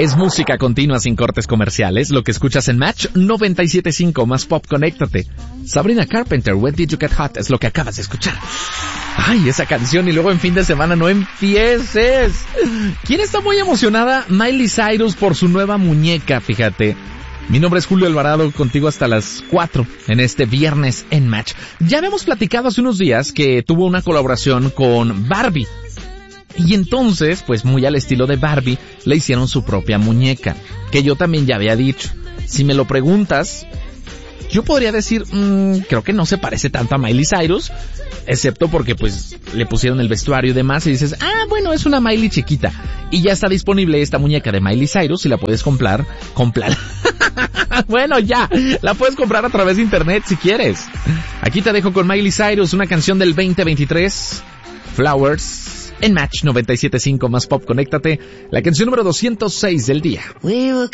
Es música continua sin cortes comerciales, lo que escuchas en Match 97.5 más Pop, conéctate. Sabrina Carpenter, When Did You Get Hot, es lo que acabas de escuchar. Ay, esa canción, y luego en fin de semana no empieces. ¿Quién está muy emocionada? Miley Cyrus por su nueva muñeca, fíjate. Mi nombre es Julio Alvarado, contigo hasta las 4 en este viernes en Match. Ya habíamos platicado hace unos días que tuvo una colaboración con Barbie. Y entonces, pues muy al estilo de Barbie, le hicieron su propia muñeca, que yo también ya había dicho. Si me lo preguntas, yo podría decir, creo que no se parece tanto a Miley Cyrus, excepto porque pues le pusieron el vestuario y demás, y dices, bueno, es una Miley chiquita. Y ya está disponible esta muñeca de Miley Cyrus y la puedes comprar. Bueno, ya, la puedes comprar a través de internet si quieres. Aquí te dejo con Miley Cyrus, una canción del 2023, Flowers. En Match 97.5 más Pop, conéctate, la canción número 206 del día.